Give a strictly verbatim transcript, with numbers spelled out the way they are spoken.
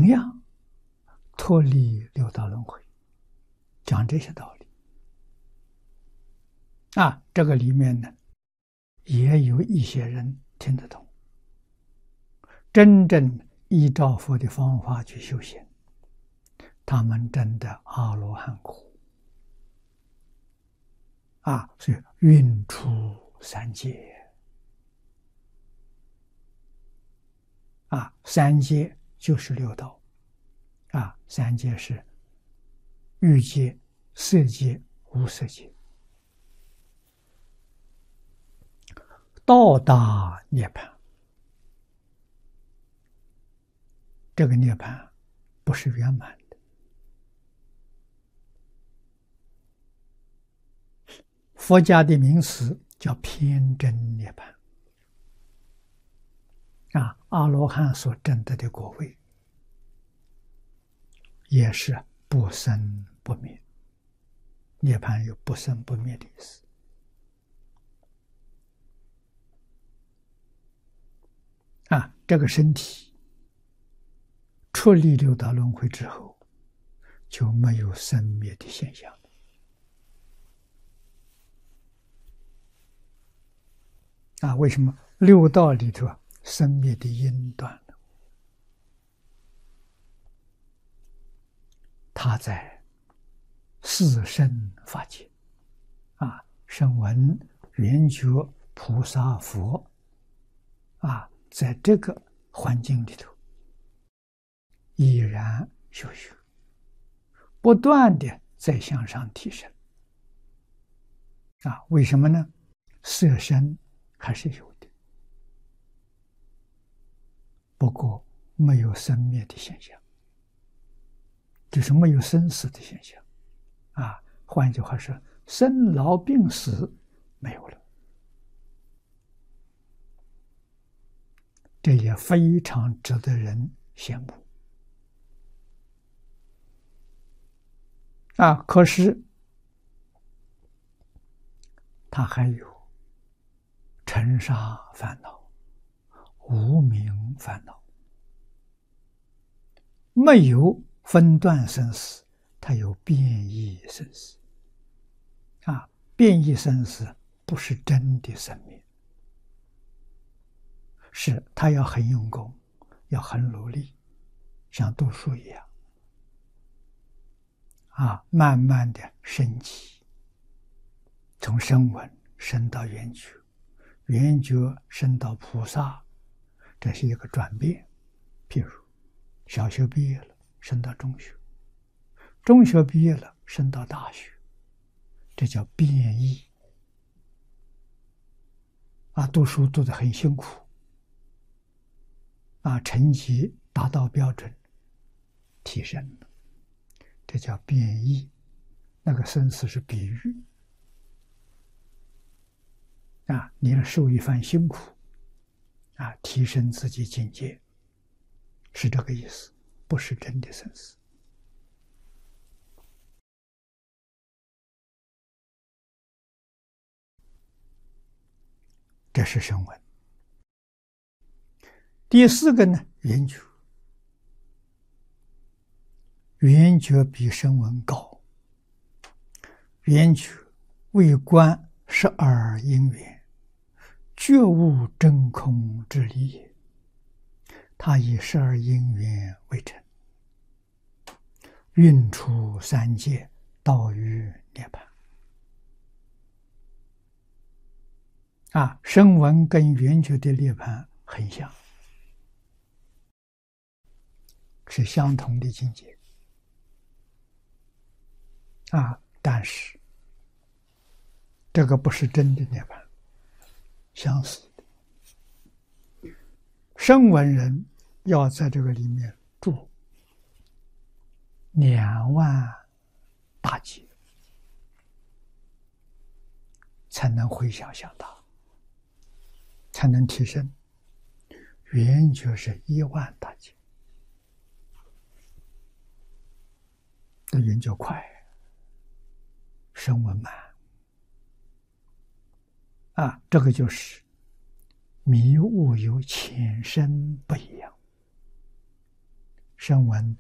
怎样脱离六道轮回，讲这些道理啊。这个里面呢，也有一些人听得懂，真正依照佛的方法去修行，他们真的阿罗汉果啊，所以运出三界啊，三界就是六道啊，三界是欲界、色界、无色界，到达涅槃。这个涅槃不是圆满的，佛家的名词叫偏真涅槃啊，阿罗汉所证得的果位也是不生不灭，涅槃有不生不灭的意思啊。这个身体出离六道轮回之后，就没有生灭的现象啊。为什么六道里头生灭的因断了？他在四圣法界啊，声闻、缘觉、菩萨、佛啊，在这个环境里头依然修学，不断的在向上提升啊。为什么呢？色身还是有的，不过没有生灭的现象，就是没有生死的现象啊。换句话说，生老病死没有了，这也非常值得人羡慕啊。可是他还有尘沙烦恼、无明烦恼，没有分段生死，它有变异生死啊。变异生死不是真的生命，是他要很用功，要很努力，像读书一样啊，慢慢的升级，从声闻升到缘觉，缘觉升到菩萨，这是一个转变。譬如小学毕业了，升到中学，中学毕业了，升到大学，这叫变异啊。读书读得很辛苦啊，成绩达到标准，提升了，这叫变异。那个生死是比喻啊，你要受一番辛苦啊，提升自己境界，是这个意思，不是真的生死。这是声闻。第四个呢，缘觉。缘觉比声闻高，缘觉为观十二因缘，觉悟真空之理也。他以十二因缘为成，运出三界，道于涅槃。啊，声闻跟缘觉的涅槃很像，是相同的境界啊，但是这个不是真的涅槃，相似的。声闻人要在这个里面住两万大劫，才能回向向他，才能提升。缘觉是一万大劫，这缘觉快，声闻慢啊，这个就是迷悟有浅深不一样。 声闻